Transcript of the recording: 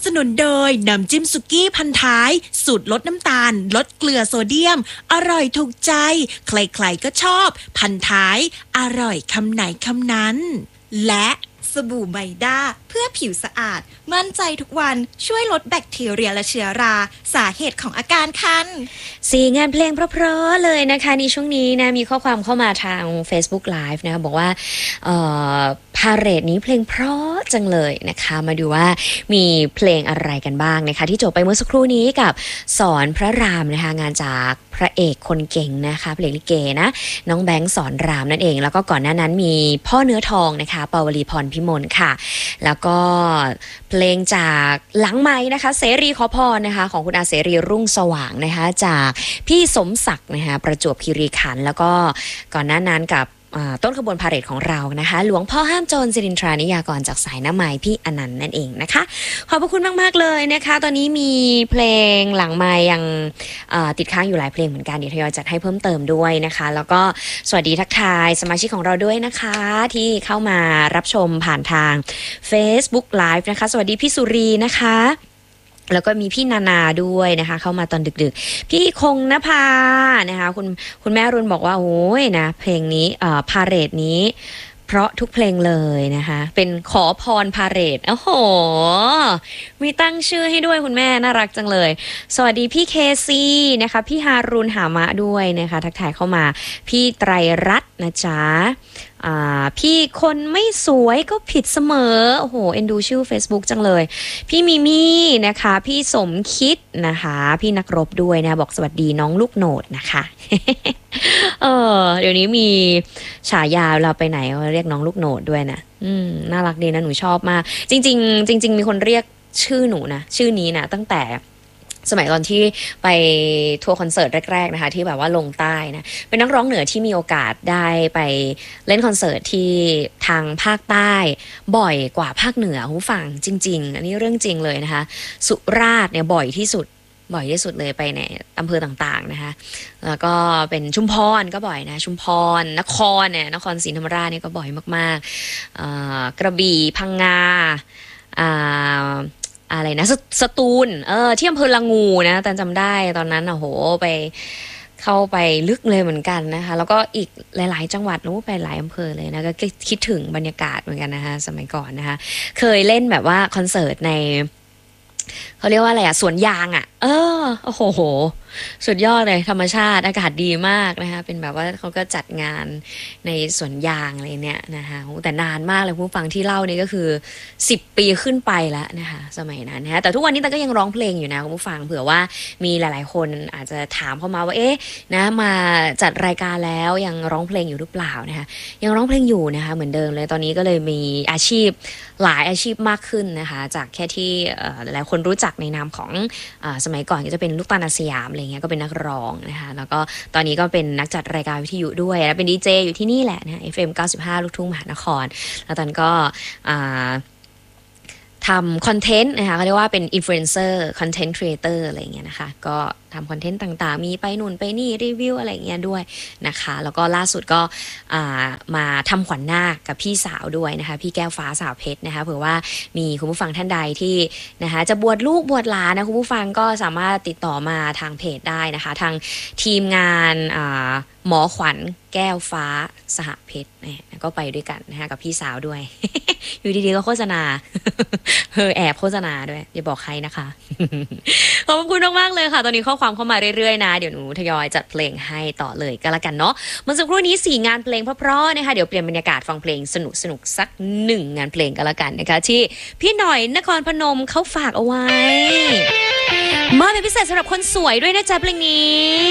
สนุนโดยน้ำจิ้มสุกี้พันท้ายสูตรลดน้ำตาลลดเกลือโซเดียมอร่อยถูกใจใครๆก็ชอบพันท้ายอร่อยคำไหนคำนั้นและสบู่ไมด้าเพื่อผิวสะอาดมั่นใจทุกวันช่วยลดแบคทีเรียและเชื้อราสาเหตุของอาการคันงานเพลงเพราะๆเลยนะคะในช่วงนี้นะมีข้อความเข้ามาทาง Facebook Live นะคะบอกว่าพาเหรดนี้เพลงเพราะจังเลยนะคะมาดูว่ามีเพลงอะไรกันบ้างนะคะที่จบไปเมื่อสักครู่นี้กับสอนพระรามนะคะงานจากพระเอกคนเก่งนะคะเพลงลิเกนะน้องแบงค์สอนรามนั่นเองแล้วก็ก่อนหน้านั้นมีพ่อเนื้อทองนะคะปวลีพรพิมลค่ะแล้วก็เพลงจากหลังไม้นะคะเสรีขอพรนะคะของคุณอาเสรีรุ่งสว่างนะคะจากพี่สมศักดิ์นะคะประจวบคีรีขันธ์แล้วก็ก่อนหน้านั้นกับต้นขบวนพาเหรดของเรานะคะหลวงพ่อห้ามโจรสิรินทรานิยากรจากสายน้ำไม้พี่อนันต์นั่นเองนะคะขอบพระคุณมากๆเลยนะคะตอนนี้มีเพลงหลังไม้ยังติดค้างอยู่หลายเพลงเหมือนกันเดี๋ยวทยอยจัดให้เพิ่มเติมด้วยนะคะแล้วก็สวัสดีทักทายสมาชิกของเราด้วยนะคะที่เข้ามารับชมผ่านทาง Facebook Live นะคะสวัสดีพี่สุรีนะคะแล้วก็มีพี่นานาด้วยนะคะเข้ามาตอนดึกๆพี่คงนภานะคะคุณแม่รุนบอกว่าโอ้ยนะเพลงนี้พาเหรดนี้เพราะทุกเพลงเลยนะคะเป็นขอพรพาเหรดโอ้โหมีตั้งชื่อให้ด้วยคุณแม่น่ารักจังเลยสวัสดีพี่เคซีนะคะพี่ฮารุนหามะด้วยนะคะทักทายเข้ามาพี่ไตรรัตน์นะจ๊ะพี่คนไม่สวยก็ผิดเสมอโอ้โหเอ็นดูชื่อ Facebook จังเลยพี่มิมี่นะคะพี่สมคิดนะคะพี่นักรบด้วยนะบอกสวัสดีน้องลูกโหนดนะคะ เดี๋ยวนี้มีฉายาเราไปไหนเรียกน้องลูกโหนดด้วยนะน่ารักดีนะหนูชอบมากจริงๆจริงๆมีคนเรียกชื่อหนูนะชื่อนี้นะตั้งแต่สมัยตอนที่ไปทัวร์คอนเสิร์ตแรกๆนะคะที่แบบว่าลงใต้นะเป็นนักร้องเหนือที่มีโอกาสได้ไปเล่นคอนเสิร์ตที่ทางภาคใต้บ่อยกว่าภาคเหนือผู้ฟังจริงๆอันนี้เรื่องจริงเลยนะคะสุราษฎร์เนี่ยบ่อยที่สุดเลยไปในอำเภอต่างๆนะคะแล้วก็เป็นชุมพรก็บ่อยนะชุมพรนครศรีธรรมราชเนี่ยก็บ่อยมากๆกระบี่พังงาอะไรนะสตูลที่อำเภอละงูนะแต่จำได้ตอนนั้นโอ้โหไปเข้าไปลึกเลยเหมือนกันนะคะแล้วก็อีกหลายๆจังหวัดนู้ไปหลายอำเภอเลยนะก็คิดถึงบรรยากาศเหมือนกันนะคะสมัยก่อนนะคะเคยเล่นแบบว่าคอนเสิร์ตในเขาเรียกว่าอะไรสวนยางโอ้โหสุดยอดเลยธรรมชาติอากาศดีมากนะคะเป็นแบบว่าเขาก็จัดงานในสวนยางอะไรเนี่ยนะคะแต่นานมากเลยผู้ฟังที่เล่านี่ก็คือ10 ปีขึ้นไปแล้วนะคะสมัยนั้นนะคะแต่ทุกวันนี้แต่ก็ยังร้องเพลงอยู่นะคุณผู้ฟังเผื่อว่ามีหลายๆคนอาจจะถามเข้ามาว่านะมาจัดรายการแล้วยังร้องเพลงอยู่หรือเปล่านะคะยังร้องเพลงอยู่นะคะเหมือนเดิมเลยตอนนี้ก็เลยมีอาชีพหลายอาชีพมากขึ้นนะคะจากแค่ที่หลายคนรู้จักในนามของสมัยก่อนก็จะเป็นลูกตาลสยามอะไรเงี้ยก็เป็นนักร้องนะคะแล้วก็ตอนนี้ก็เป็นนักจัดรายการวิทยุด้วยและเป็นดีเจอยู่ที่นี่แหละนะ FM 95ลูกทุ่งมหานครแล้วตอนก็ทำคอนเทนต์นะคะเขาเรียกว่าเป็นอินฟลูเอนเซอร์คอนเทนต์ครีเอเตอร์อะไรเงี้ยนะคะก็ทำคอนเทนต์ต่างๆมีไปนู่นไปนี่รีวิวอะไรเงี้ยด้วยนะคะแล้วก็ล่าสุดก็มาทำขวัญนาคกับพี่สาวด้วยนะคะพี่แก้วฟ้าสาวเพชรนะคะเผื่อว่ามีคุณผู้ฟังท่านใดที่นะคะจะบวชลูกบวชหลานนะคุณผู้ฟังก็สามารถติดต่อมาทางเพจได้นะคะทางทีมงานหมอขวัญแก้วฟ้าสหเพชรเนี่ยก็ไปด้วยกันนะคะกับพี่สาวด้วย อยู่ดีๆก็โฆษณา แอบโฆษณาด้วยอย่าบอกใครนะคะ ขอบคุณมากๆเลยค่ะตอนนี้ข้อความเข้ามาเรื่อยๆนะเดี๋ยวหนูทยอยจัดเพลงให้ต่อเลยก็แล้วกันเนาะเมื่อสักครู่นี้4 งานเพลงเพราะๆนะคะเดี๋ยวเปลี่ยนบรรยากาศฟังเพลงสนุกๆสัก1 งานเพลงก็แล้วกันนะคะที่พี่หน่อยนครพนมเขาฝากเอาไว้มอบเป็นพิเศษสำหรับคนสวยด้วยนะจ๊ะเพลงนี้